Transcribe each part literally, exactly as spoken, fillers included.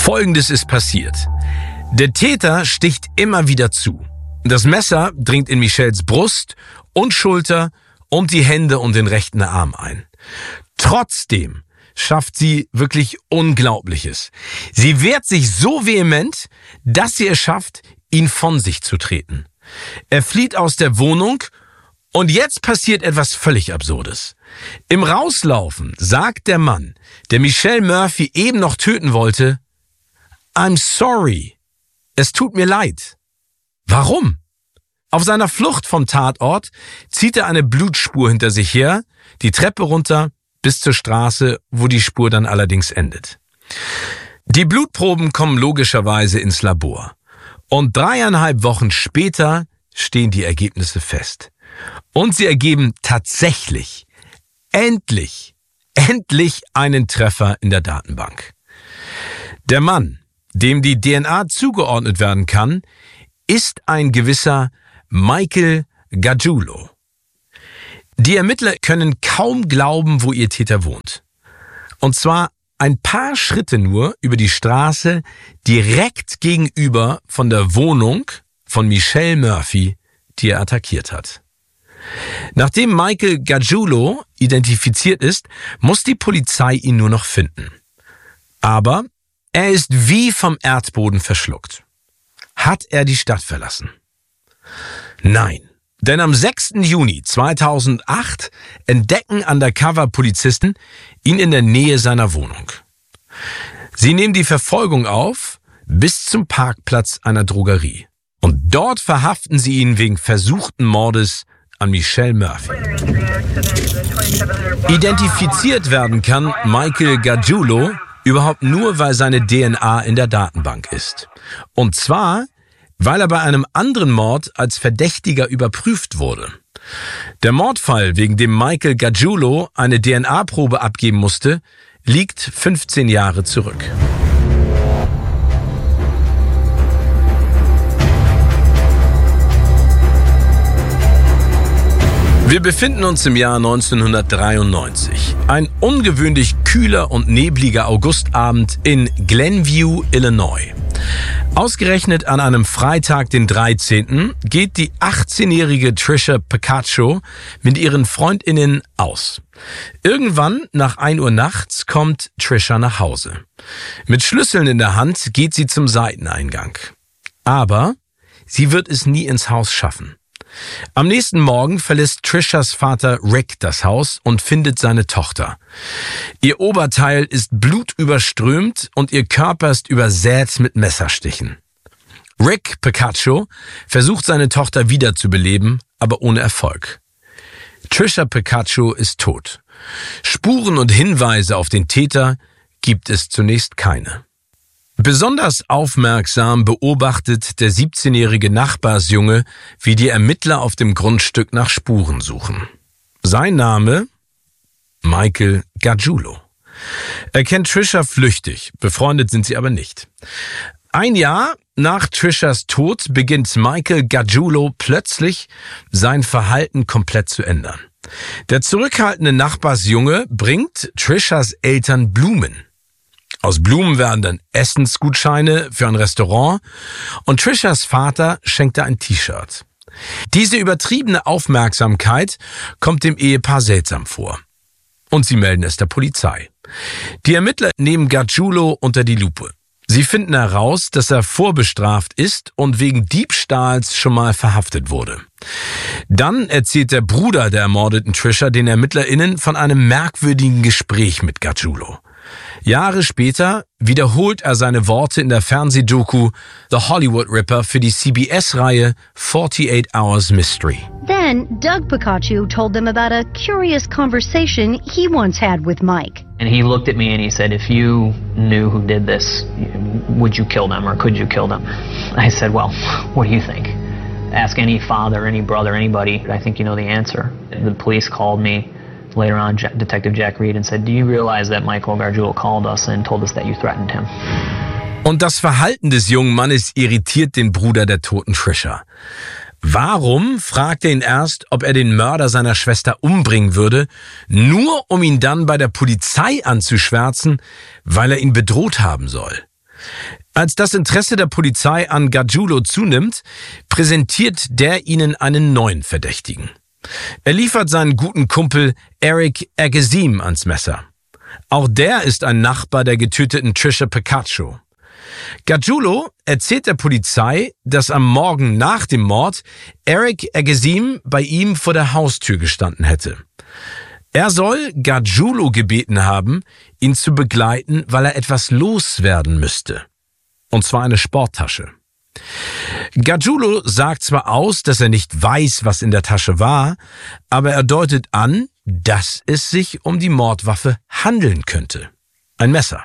Folgendes ist passiert. Der Täter sticht immer wieder zu. Das Messer dringt in Michelles Brust und Schulter und die Hände und den rechten Arm ein. Trotzdem schafft sie wirklich Unglaubliches. Sie wehrt sich so vehement, dass sie es schafft, ihn von sich zu treten. Er flieht aus der Wohnung und jetzt passiert etwas völlig Absurdes. Im Rauslaufen sagt der Mann, der Michelle Murphy eben noch töten wollte, I'm sorry, es tut mir leid. Warum? Auf seiner Flucht vom Tatort zieht er eine Blutspur hinter sich her, die Treppe runter bis zur Straße, wo die Spur dann allerdings endet. Die Blutproben kommen logischerweise ins Labor. Und dreieinhalb Wochen später stehen die Ergebnisse fest. Und sie ergeben tatsächlich, endlich, endlich einen Treffer in der Datenbank. Der Mann, dem die D N A zugeordnet werden kann, ist ein gewisser Michael Gargiulo. Die Ermittler können kaum glauben, wo ihr Täter wohnt. Und zwar ein paar Schritte nur über die Straße direkt gegenüber von der Wohnung von Michelle Murphy, die er attackiert hat. Nachdem Michael Gargiulo identifiziert ist, muss die Polizei ihn nur noch finden. Aber er ist wie vom Erdboden verschluckt. Hat er die Stadt verlassen? Nein. Denn am sechsten Juni zweitausendacht entdecken Undercover-Polizisten ihn in der Nähe seiner Wohnung. Sie nehmen die Verfolgung auf bis zum Parkplatz einer Drogerie. Und dort verhaften sie ihn wegen versuchten Mordes an Michelle Murphy. Identifiziert werden kann Michael Gargiulo überhaupt nur, weil seine D N A in der Datenbank ist. Und zwar weil er bei einem anderen Mord als Verdächtiger überprüft wurde. Der Mordfall, wegen dem Michael Gargiulo eine D N A-Probe abgeben musste, liegt fünfzehn Jahre zurück. Wir befinden uns im Jahr neunzehnhundertdreiundneunzig. Ein ungewöhnlich kühler und nebliger Augustabend in Glenview, Illinois. Ausgerechnet an einem Freitag, den dreizehnten, geht die achtzehnjährige Trisha Picaccio mit ihren FreundInnen aus. Irgendwann nach ein Uhr nachts kommt Trisha nach Hause. Mit Schlüsseln in der Hand geht sie zum Seiteneingang. Aber sie wird es nie ins Haus schaffen. Am nächsten Morgen verlässt Trishas Vater Rick das Haus und findet seine Tochter. Ihr Oberteil ist blutüberströmt und ihr Körper ist übersät mit Messerstichen. Rick Picaccio versucht seine Tochter wiederzubeleben, aber ohne Erfolg. Trisha Picaccio ist tot. Spuren und Hinweise auf den Täter gibt es zunächst keine. Besonders aufmerksam beobachtet der siebzehnjährige Nachbarsjunge, wie die Ermittler auf dem Grundstück nach Spuren suchen. Sein Name? Michael Gargiulo. Er kennt Trisha flüchtig, befreundet sind sie aber nicht. Ein Jahr nach Trishas Tod beginnt Michael Gargiulo plötzlich sein Verhalten komplett zu ändern. Der zurückhaltende Nachbarsjunge bringt Trishas Eltern Blumen. Aus Blumen werden dann Essensgutscheine für ein Restaurant und Trishas Vater schenkt ein T-Shirt. Diese übertriebene Aufmerksamkeit kommt dem Ehepaar seltsam vor. Und sie melden es der Polizei. Die Ermittler nehmen Gargiulo unter die Lupe. Sie finden heraus, dass er vorbestraft ist und wegen Diebstahls schon mal verhaftet wurde. Dann erzählt der Bruder der ermordeten Trisha den ErmittlerInnen von einem merkwürdigen Gespräch mit Gargiulo. Jahre später wiederholt er seine Worte in der Fernsehdoku The Hollywood Ripper für die C B S-Reihe forty-eight hours Mystery. Then Doug Picaccio told them about a curious conversation he once had with Mike. And he looked at me and he said, if you knew who did this, would you kill them or could you kill them? I said, well, what do you think? Ask any father, any brother, anybody. I think you know the answer. The police called me later on, Detective Jack Reed, and said, do you realize that Michael Gargiulo called us and told us that you threatened him? Und das Verhalten des jungen Mannes irritiert den Bruder der toten Trisha. Warum fragt er ihn erst, ob er den Mörder seiner Schwester umbringen würde, nur um ihn dann bei der Polizei anzuschwärzen, weil er ihn bedroht haben soll? Als das Interesse der Polizei an Gargiulo zunimmt, präsentiert der ihnen einen neuen Verdächtigen. Er liefert seinen guten Kumpel Eric Agazim ans Messer. Auch der ist ein Nachbar der getöteten Trisha Picaccio. Gargiulo erzählt der Polizei, dass am Morgen nach dem Mord Eric Agazim bei ihm vor der Haustür gestanden hätte. Er soll Gargiulo gebeten haben, ihn zu begleiten, weil er etwas loswerden müsste. Und zwar eine Sporttasche. Gargiulo sagt zwar aus, dass er nicht weiß, was in der Tasche war, aber er deutet an, dass es sich um die Mordwaffe handeln könnte. Ein Messer.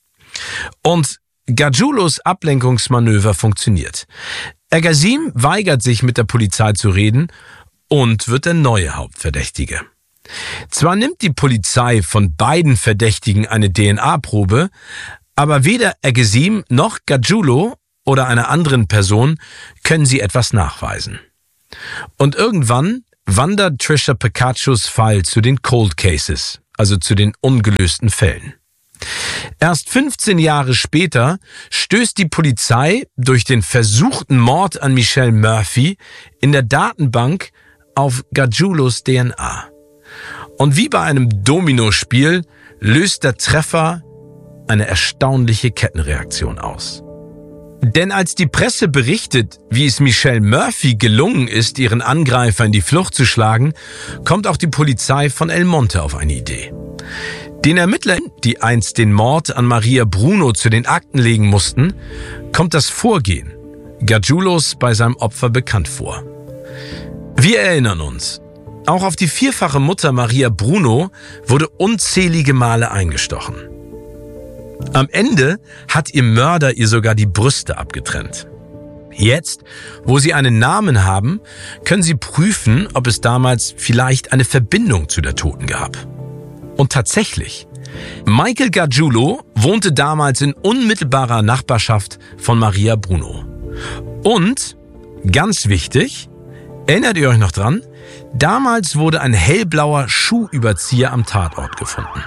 Und Gargiulos Ablenkungsmanöver funktioniert. Agazim weigert sich, mit der Polizei zu reden und wird der neue Hauptverdächtige. Zwar nimmt die Polizei von beiden Verdächtigen eine D N A-Probe, aber weder Agazim noch Gargiulo oder einer anderen Person können sie etwas nachweisen. Und irgendwann wandert Trisha Picaccios Fall zu den Cold Cases, also zu den ungelösten Fällen. Erst fünfzehn Jahre später stößt die Polizei durch den versuchten Mord an Michelle Murphy in der Datenbank auf Gargiulos D N A. Und wie bei einem Dominospiel löst der Treffer eine erstaunliche Kettenreaktion aus. Denn als die Presse berichtet, wie es Michelle Murphy gelungen ist, ihren Angreifer in die Flucht zu schlagen, kommt auch die Polizei von El Monte auf eine Idee. Den Ermittlern, die einst den Mord an Maria Bruno zu den Akten legen mussten, kommt das Vorgehen Gargiulos bei seinem Opfer bekannt vor. Wir erinnern uns, auch auf die vierfache Mutter Maria Bruno wurde unzählige Male eingestochen. Am Ende hat ihr Mörder ihr sogar die Brüste abgetrennt. Jetzt, wo sie einen Namen haben, können sie prüfen, ob es damals vielleicht eine Verbindung zu der Toten gab. Und tatsächlich, Michael Gargiulo wohnte damals in unmittelbarer Nachbarschaft von Maria Bruno. Und, ganz wichtig, erinnert ihr euch noch dran? Damals wurde ein hellblauer Schuhüberzieher am Tatort gefunden.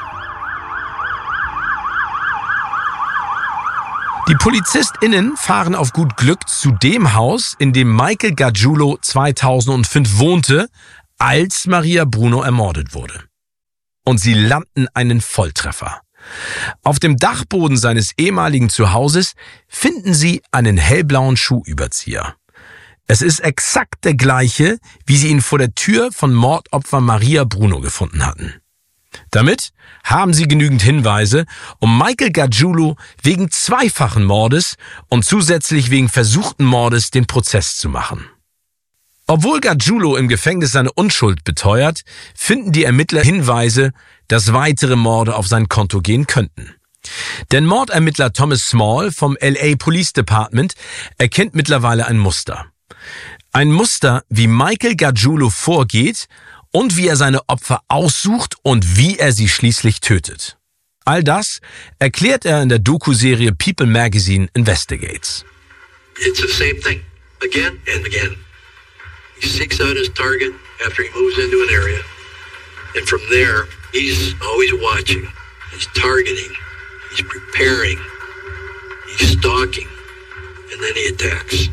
Die PolizistInnen fahren auf gut Glück zu dem Haus, in dem Michael Gargiulo zweitausendfünf wohnte, als Maria Bruno ermordet wurde. Und sie landen einen Volltreffer. Auf dem Dachboden seines ehemaligen Zuhauses finden sie einen hellblauen Schuhüberzieher. Es ist exakt der gleiche, wie sie ihn vor der Tür von Mordopfer Maria Bruno gefunden hatten. Damit haben sie genügend Hinweise, um Michael Gargiulo wegen zweifachen Mordes und zusätzlich wegen versuchten Mordes den Prozess zu machen. Obwohl Gargiulo im Gefängnis seine Unschuld beteuert, finden die Ermittler Hinweise, dass weitere Morde auf sein Konto gehen könnten. Denn Mordermittler Thomas Small vom L A Police Department erkennt mittlerweile ein Muster. Ein Muster, wie Michael Gargiulo vorgeht und wie er seine Opfer aussucht und wie er sie schließlich tötet. All das erklärt er in der Doku-Serie People Magazine Investigates. It's the same thing, again and again. He seeks out his target after he moves into an area. And from there, he's always watching. He's targeting. He's preparing. He's stalking. And then he attacks.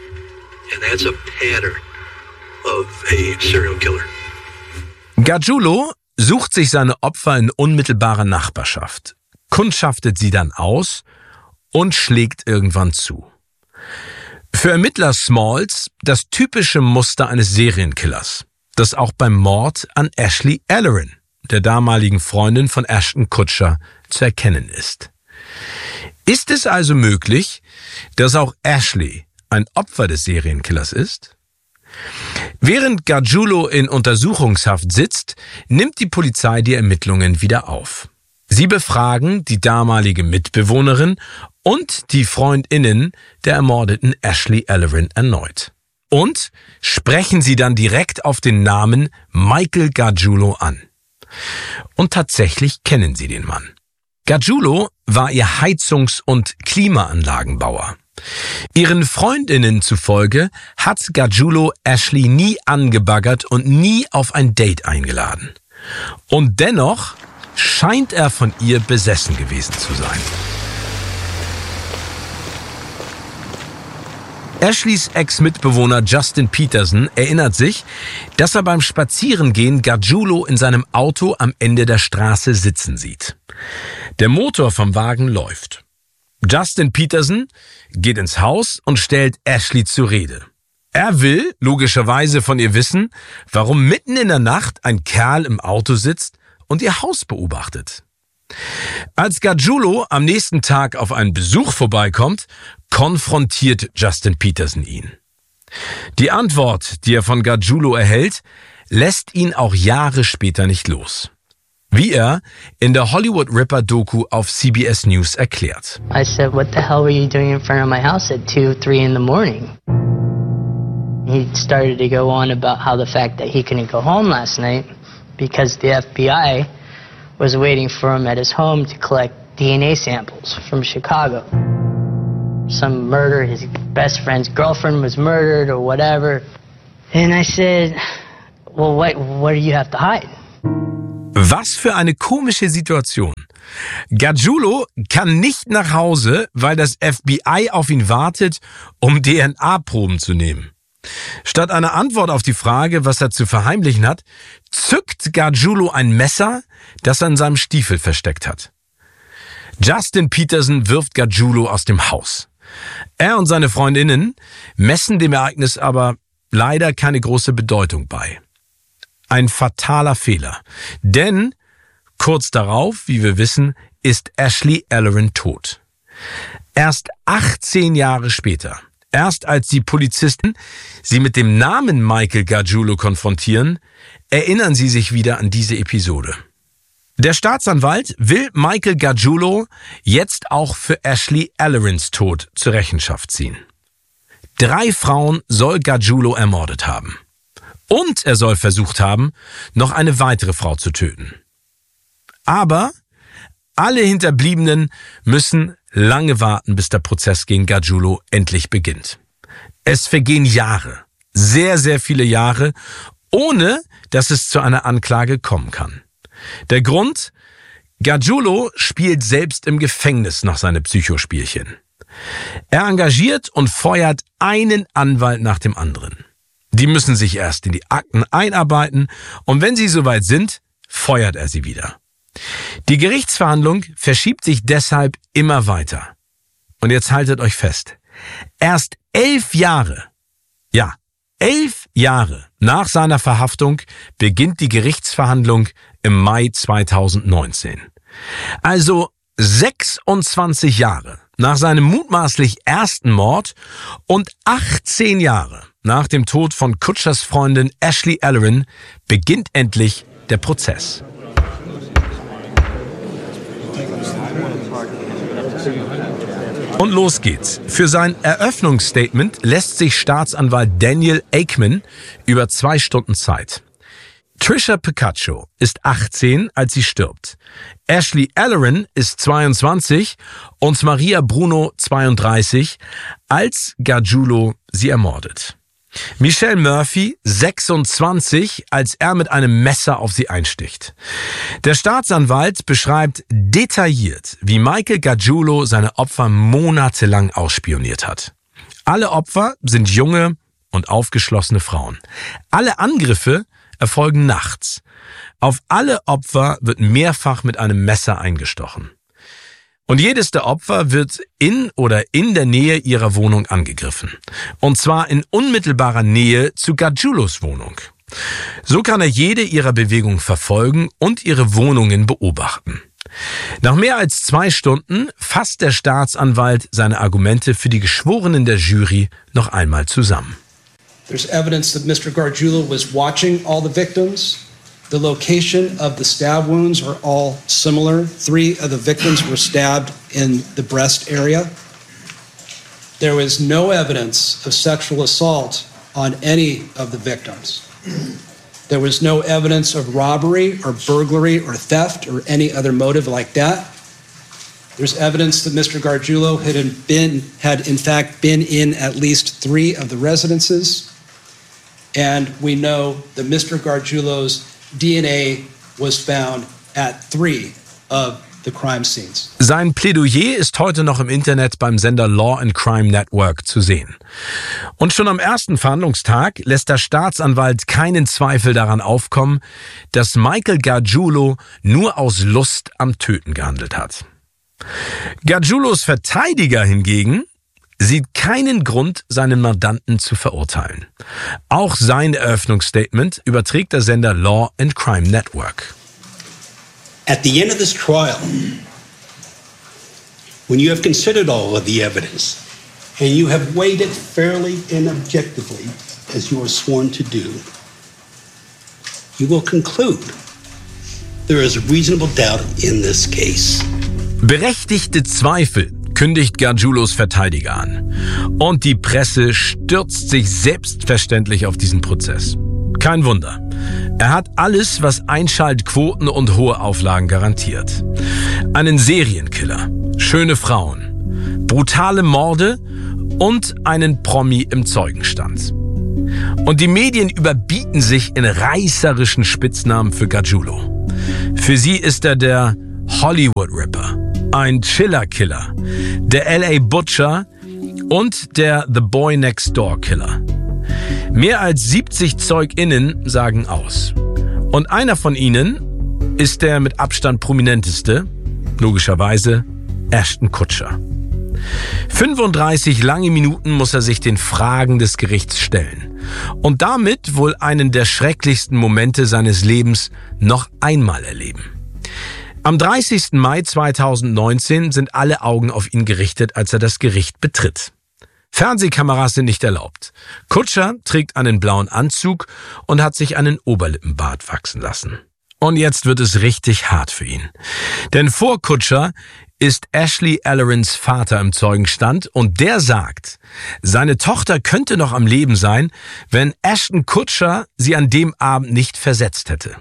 And that's a pattern of a serial killer. Gargiulo sucht sich seine Opfer in unmittelbarer Nachbarschaft, kundschaftet sie dann aus und schlägt irgendwann zu. Für Ermittler Smalls das typische Muster eines Serienkillers, das auch beim Mord an Ashley Ellerin, der damaligen Freundin von Ashton Kutcher, zu erkennen ist. Ist es also möglich, dass auch Ashley ein Opfer des Serienkillers ist? Während Gargiulo in Untersuchungshaft sitzt, nimmt die Polizei die Ermittlungen wieder auf. Sie befragen die damalige Mitbewohnerin und die FreundInnen der ermordeten Ashley Ellerin erneut. Und sprechen sie dann direkt auf den Namen Michael Gargiulo an. Und tatsächlich kennen sie den Mann. Gargiulo war ihr Heizungs- und Klimaanlagenbauer. Ihren Freundinnen zufolge hat Gargiulo Ashley nie angebaggert und nie auf ein Date eingeladen. Und dennoch scheint er von ihr besessen gewesen zu sein. Ashleys Ex-Mitbewohner Justin Peterson erinnert sich, dass er beim Spazierengehen Gargiulo in seinem Auto am Ende der Straße sitzen sieht. Der Motor vom Wagen läuft. Justin Peterson geht ins Haus und stellt Ashley zur Rede. Er will logischerweise von ihr wissen, warum mitten in der Nacht ein Kerl im Auto sitzt und ihr Haus beobachtet. Als Gargiulo am nächsten Tag auf einen Besuch vorbeikommt, konfrontiert Justin Peterson ihn. Die Antwort, die er von Gargiulo erhält, lässt ihn auch Jahre später nicht los. Wie er in der Hollywood Ripper Doku auf C B S News erklärt. I said, what the hell were you doing in front of my house at two, three in the morning? He started to go on about how the fact that he couldn't go home last night because the F B I was waiting for him at his home to collect D N A samples from Chicago. Some murder, his best friend's girlfriend was murdered or whatever. And I said, well, what, what do you have to hide? Was für eine komische Situation. Gargiulo kann nicht nach Hause, weil das F B I auf ihn wartet, um D N A-Proben zu nehmen. Statt einer Antwort auf die Frage, was er zu verheimlichen hat, zückt Gargiulo ein Messer, das er in seinem Stiefel versteckt hat. Justin Peterson wirft Gargiulo aus dem Haus. Er und seine Freundinnen messen dem Ereignis aber leider keine große Bedeutung bei. Ein fataler Fehler, denn kurz darauf, wie wir wissen, ist Ashley Ellerin tot. Erst achtzehn Jahre später, erst als die Polizisten sie mit dem Namen Michael Gargiulo konfrontieren, erinnern sie sich wieder an diese Episode. Der Staatsanwalt will Michael Gargiulo jetzt auch für Ashley Ellerins Tod zur Rechenschaft ziehen. Drei Frauen soll Gargiulo ermordet haben. Und er soll versucht haben, noch eine weitere Frau zu töten. Aber alle Hinterbliebenen müssen lange warten, bis der Prozess gegen Gargiulo endlich beginnt. Es vergehen Jahre, sehr, sehr viele Jahre, ohne dass es zu einer Anklage kommen kann. Der Grund? Gargiulo spielt selbst im Gefängnis noch seine Psychospielchen. Er engagiert und feuert einen Anwalt nach dem anderen. Die müssen sich erst in die Akten einarbeiten und wenn sie soweit sind, feuert er sie wieder. Die Gerichtsverhandlung verschiebt sich deshalb immer weiter. Und jetzt haltet euch fest. Erst elf Jahre, ja, elf Jahre nach seiner Verhaftung beginnt die Gerichtsverhandlung im Mai zweitausendneunzehn. Also sechsundzwanzig Jahre nach seinem mutmaßlich ersten Mord und achtzehn Jahre nach dem Tod von Kutschers Freundin Ashley Ellerin beginnt endlich der Prozess. Und los geht's. Für sein Eröffnungsstatement lässt sich Staatsanwalt Daniel Aikman über zwei Stunden Zeit. Trisha Picaccio ist achtzehn, als sie stirbt. Ashley Ellerin ist zweiundzwanzig und Maria Bruno zweiunddreißig, als Gargiulo sie ermordet. Michelle Murphy, sechsundzwanzig, als er mit einem Messer auf sie einsticht. Der Staatsanwalt beschreibt detailliert, wie Michael Gargiulo seine Opfer monatelang ausspioniert hat. Alle Opfer sind junge und aufgeschlossene Frauen. Alle Angriffe erfolgen nachts. Auf alle Opfer wird mehrfach mit einem Messer eingestochen. Und jedes der Opfer wird in oder in der Nähe ihrer Wohnung angegriffen. Und zwar in unmittelbarer Nähe zu Gargiulos Wohnung. So kann er jede ihrer Bewegungen verfolgen und ihre Wohnungen beobachten. Nach mehr als zwei Stunden fasst der Staatsanwalt seine Argumente für die Geschworenen der Jury noch einmal zusammen. There's evidence that Mister Gargiulo was watching all the victims. The location of the stab wounds are all similar. Three of the victims were stabbed in the breast area. There was no evidence of sexual assault on any of the victims. There was no evidence of robbery or burglary or theft or any other motive like that. There's evidence that Mister Gargiulo had been, had in fact been in at least three of the residences. And we know that Mister Gargiulo's D N A was found at three of the crime scenes. Sein Plädoyer ist heute noch im Internet beim Sender Law and Crime Network zu sehen. Und schon am ersten Verhandlungstag lässt der Staatsanwalt keinen Zweifel daran aufkommen, dass Michael Gargiulo nur aus Lust am Töten gehandelt hat. Gargiulos Verteidiger hingegen sieht keinen Grund, seinen Mandanten zu verurteilen. Auch sein Eröffnungsstatement überträgt der Sender Law and Crime Network. At the end of this trial, when you have considered all of the evidence and you have weighed it fairly and objectively, as you are sworn to do, you will conclude there is reasonable doubt in this case. Berechtigte Zweifel kündigt Gargiulos Verteidiger an. Und die Presse stürzt sich selbstverständlich auf diesen Prozess. Kein Wunder. Er hat alles, was Einschaltquoten und hohe Auflagen garantiert. Einen Serienkiller, schöne Frauen, brutale Morde und einen Promi im Zeugenstand. Und die Medien überbieten sich in reißerischen Spitznamen für Gargiulo. Für sie ist er der Hollywood Ripper, ein Chiller-Killer, der L A Butcher und der The Boy Next Door Killer. Mehr als siebzig ZeugInnen sagen aus. Und einer von ihnen ist der mit Abstand prominenteste, logischerweise Ashton Kutcher. fünfunddreißig lange Minuten muss er sich den Fragen des Gerichts stellen. Und damit wohl einen der schrecklichsten Momente seines Lebens noch einmal erleben. Am dreißigsten Mai zweitausendneunzehn sind alle Augen auf ihn gerichtet, als er das Gericht betritt. Fernsehkameras sind nicht erlaubt. Kutcher trägt einen blauen Anzug und hat sich einen Oberlippenbart wachsen lassen. Und jetzt wird es richtig hart für ihn. Denn vor Kutcher ist Ashley Ellerins Vater im Zeugenstand und der sagt, seine Tochter könnte noch am Leben sein, wenn Ashton Kutcher sie an dem Abend nicht versetzt hätte.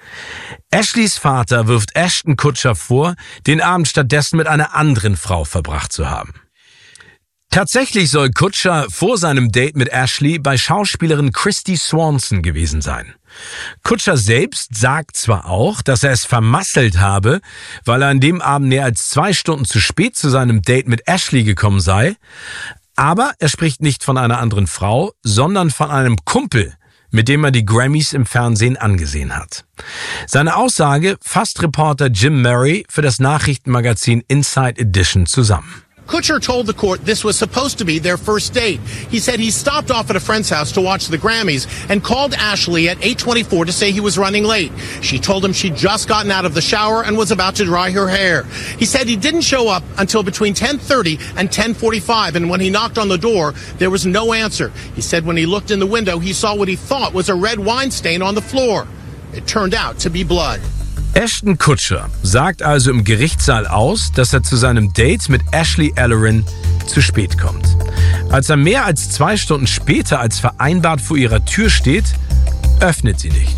Ashleys Vater wirft Ashton Kutcher vor, den Abend stattdessen mit einer anderen Frau verbracht zu haben. Tatsächlich soll Kutcher vor seinem Date mit Ashley bei Schauspielerin Kristy Swanson gewesen sein. Kutcher selbst sagt zwar auch, dass er es vermasselt habe, weil er an dem Abend mehr als zwei Stunden zu spät zu seinem Date mit Ashley gekommen sei, aber er spricht nicht von einer anderen Frau, sondern von einem Kumpel, mit dem er die Grammys im Fernsehen angesehen hat. Seine Aussage fasst Reporter Jim Murray für das Nachrichtenmagazin Inside Edition zusammen. Kutcher told the court this was supposed to be their first date. He said he stopped off at a friend's house to watch the Grammys and called Ashley at eight twenty-four to say he was running late. She told him she'd just gotten out of the shower and was about to dry her hair. He said he didn't show up until between ten thirty and ten forty-five, and when he knocked on the door, there was no answer. He said when he looked in the window, he saw what he thought was a red wine stain on the floor. It turned out to be blood. Ashton Kutcher sagt also im Gerichtssaal aus, dass er zu seinem Date mit Ashley Ellerin zu spät kommt. Als er mehr als zwei Stunden später als vereinbart vor ihrer Tür steht, öffnet sie nicht.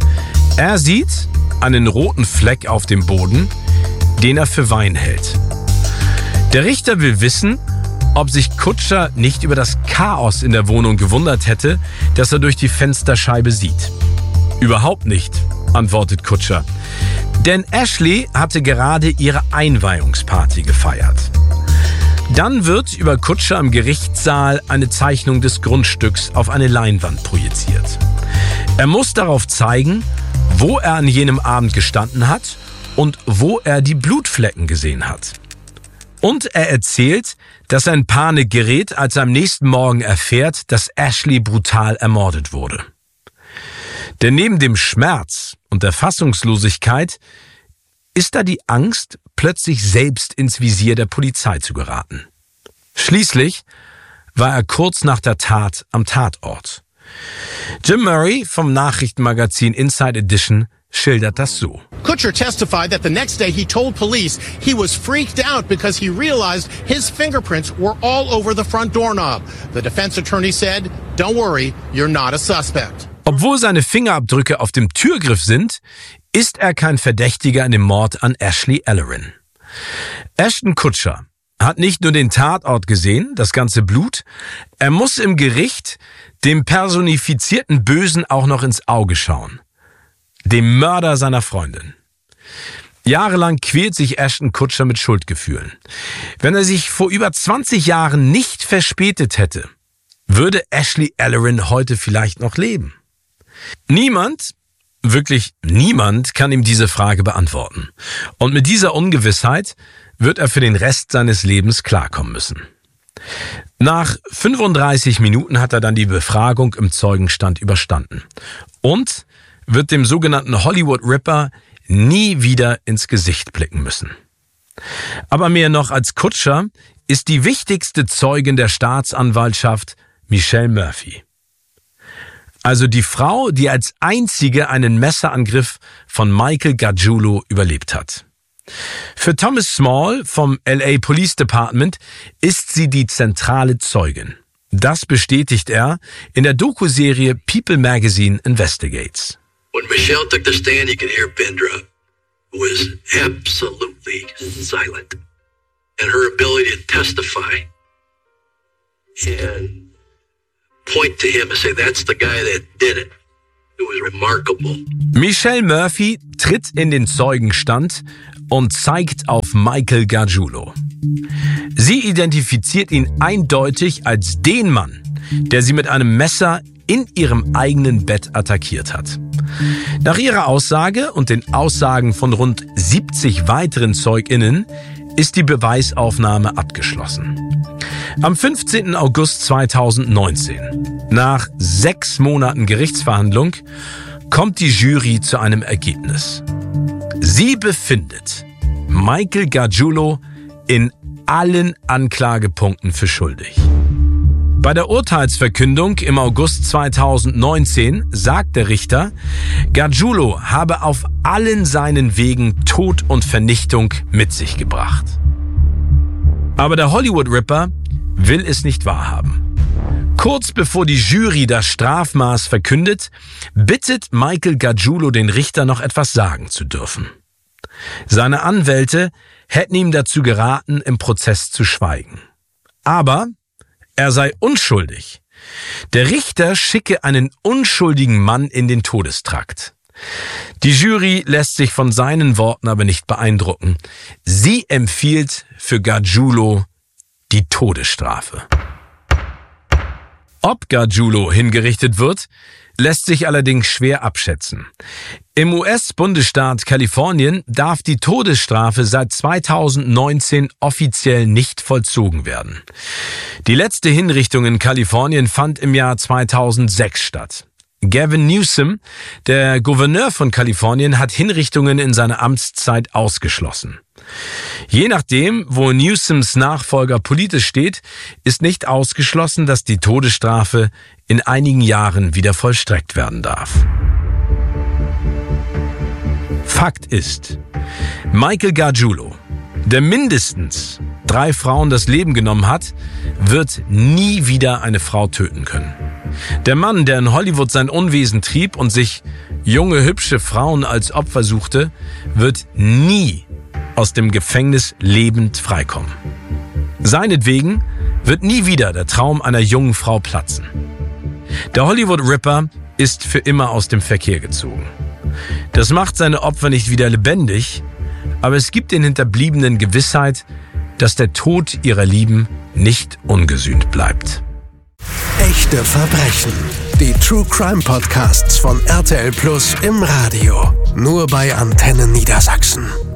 Er sieht einen roten Fleck auf dem Boden, den er für Wein hält. Der Richter will wissen, ob sich Kutcher nicht über das Chaos in der Wohnung gewundert hätte, das er durch die Fensterscheibe sieht. Überhaupt nicht, antwortet Kutcher. Denn Ashley hatte gerade ihre Einweihungsparty gefeiert. Dann wird über Kutcher im Gerichtssaal eine Zeichnung des Grundstücks auf eine Leinwand projiziert. Er muss darauf zeigen, wo er an jenem Abend gestanden hat und wo er die Blutflecken gesehen hat. Und er erzählt, dass er in Panik gerät, als er am nächsten Morgen erfährt, dass Ashley brutal ermordet wurde. Denn neben dem Schmerz und der Fassungslosigkeit ist da die Angst, plötzlich selbst ins Visier der Polizei zu geraten. Schließlich war er kurz nach der Tat am Tatort. Jim Murray vom Nachrichtenmagazin Inside Edition schildert das so. Kutcher testified that the next day he told police he was freaked out because he realized his fingerprints were all over the front doorknob. The defense attorney said, "Don't worry, you're not a suspect." Obwohl seine Fingerabdrücke auf dem Türgriff sind, ist er kein Verdächtiger in dem Mord an Ashley Ellerin. Ashton Kutcher hat nicht nur den Tatort gesehen, das ganze Blut, er muss im Gericht dem personifizierten Bösen auch noch ins Auge schauen. Dem Mörder seiner Freundin. Jahrelang quält sich Ashton Kutcher mit Schuldgefühlen. Wenn er sich vor über zwanzig Jahren nicht verspätet hätte, würde Ashley Ellerin heute vielleicht noch leben? Niemand, wirklich niemand, kann ihm diese Frage beantworten. Und mit dieser Ungewissheit wird er für den Rest seines Lebens klarkommen müssen. Nach fünfunddreißig Minuten hat er dann die Befragung im Zeugenstand überstanden und wird dem sogenannten Hollywood Ripper nie wieder ins Gesicht blicken müssen. Aber mehr noch als Kutscher ist die wichtigste Zeugin der Staatsanwaltschaft Michelle Murphy. Also die Frau, die als einzige einen Messerangriff von Michael Gargiulo überlebt hat. Für Thomas Small vom L A Police Department ist sie die zentrale Zeugin. Das bestätigt er in der Doku-Serie People Magazine Investigates. When Michelle took the stand, you could hear Bindra was absolutely silent. And her ability to testify and point to him and say, that's the guy that did it. It was remarkable. Michelle Murphy tritt in den Zeugenstand und zeigt auf Michael Gargiulo. Sie identifiziert ihn eindeutig als den Mann, der sie mit einem Messer in ihrem eigenen Bett attackiert hat. Nach ihrer Aussage und den Aussagen von rund siebzig weiteren ZeugInnen ist die Beweisaufnahme abgeschlossen. Am fünfzehnten August zweitausendneunzehn, nach sechs Monaten Gerichtsverhandlung, kommt die Jury zu einem Ergebnis. Sie befindet Michael Gargiulo in allen Anklagepunkten für schuldig. Bei der Urteilsverkündung im August zweitausendneunzehn sagt der Richter, Gargiulo habe auf allen seinen Wegen Tod und Vernichtung mit sich gebracht. Aber der Hollywood Ripper will es nicht wahrhaben. Kurz bevor die Jury das Strafmaß verkündet, bittet Michael Gargiulo den Richter noch etwas sagen zu dürfen. Seine Anwälte hätten ihm dazu geraten, im Prozess zu schweigen. Aber er sei unschuldig. Der Richter schicke einen unschuldigen Mann in den Todestrakt. Die Jury lässt sich von seinen Worten aber nicht beeindrucken. Sie empfiehlt für Gargiulo die Todesstrafe. Ob Gargiulo hingerichtet wird, lässt sich allerdings schwer abschätzen. Im U S-Bundesstaat Kalifornien darf die Todesstrafe seit zweitausendneunzehn offiziell nicht vollzogen werden. Die letzte Hinrichtung in Kalifornien fand im Jahr zweitausendsechs statt. Gavin Newsom, der Gouverneur von Kalifornien, hat Hinrichtungen in seiner Amtszeit ausgeschlossen. Je nachdem, wo Newsoms Nachfolger politisch steht, ist nicht ausgeschlossen, dass die Todesstrafe in einigen Jahren wieder vollstreckt werden darf. Fakt ist, Michael Gargiulo, der mindestens drei Frauen das Leben genommen hat, wird nie wieder eine Frau töten können. Der Mann, der in Hollywood sein Unwesen trieb und sich junge, hübsche Frauen als Opfer suchte, wird nie aus dem Gefängnis lebend freikommen. Seinetwegen wird nie wieder der Traum einer jungen Frau platzen. Der Hollywood Ripper ist für immer aus dem Verkehr gezogen. Das macht seine Opfer nicht wieder lebendig, aber es gibt den Hinterbliebenen Gewissheit, dass der Tod ihrer Lieben nicht ungesühnt bleibt. Echte Verbrechen. Die True Crime Podcasts von R T L Plus im Radio. Nur bei Antenne Niedersachsen.